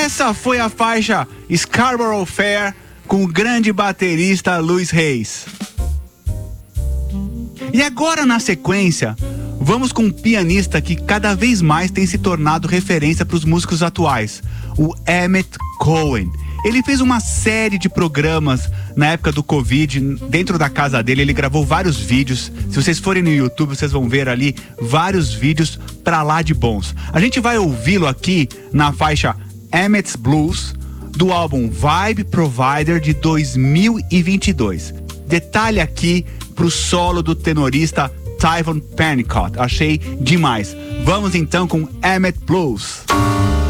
Essa foi a faixa Scarborough Fair com o grande baterista Louis Hayes. E agora, na sequência, vamos com um pianista que cada vez mais tem se tornado referência para os músicos atuais, o Emmett Cohen. Ele fez uma série de programas na época do Covid, dentro da casa dele. Ele gravou vários vídeos. Se vocês forem no YouTube, vocês vão ver ali vários vídeos pra lá de bons. A gente vai ouvi-lo aqui na faixa Emmett's Blues, do álbum Vibe Provider de 2022. Detalhe aqui pro solo do tenorista Tyvon Pennicott. Achei demais. Vamos então com Emmett Blues.